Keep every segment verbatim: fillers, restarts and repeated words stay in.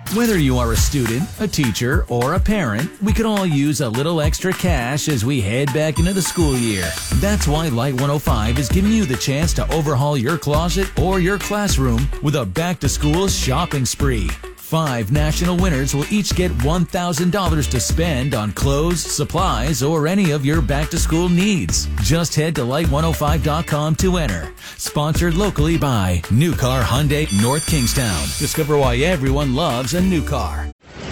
Whether you are a student, a teacher, or a parent, we could all use a little extra cash as we head back into the school year. That's why Light one oh five is giving you the chance to overhaul your closet or your classroom with a back-to-school shopping spree. Five national winners will each get one thousand dollars to spend on clothes, supplies, or any of your back-to-school needs. Just head to light one oh five dot com to enter. Sponsored locally by New Car Hyundai North Kingstown. Discover why everyone loves a new car.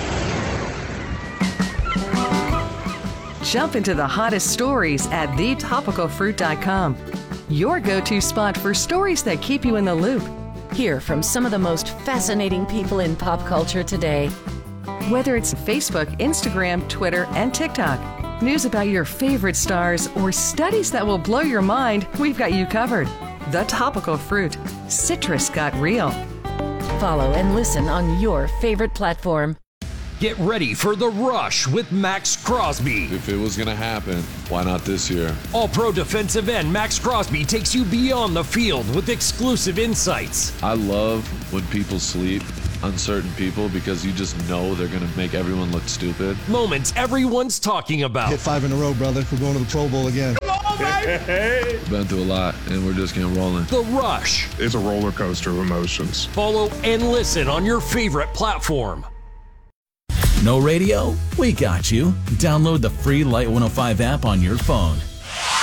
Jump into the hottest stories at the topical fruit dot com. Your go-to spot for stories that keep you in the loop. Hear from some of the most fascinating people in pop culture today. Whether it's Facebook, Instagram, Twitter, and TikTok, news about your favorite stars, or studies that will blow your mind, we've got you covered. The Topical Fruit. Citrus got real. Follow and listen on your favorite platform. Get ready for The Rush with Max Crosby. If it was going to happen, why not this year? All-pro defensive end Max Crosby takes you beyond the field with exclusive insights. I love when people sleep on certain people because you just know they're going to make everyone look stupid. Moments everyone's talking about. Hit five in a row, brother. We're going to the Pro Bowl again. Come on, baby! Been through a lot, and we're just getting rolling. The Rush. It's a roller coaster of emotions. Follow and listen on your favorite platform. No radio? We got you. Download the free Light one oh five app on your phone.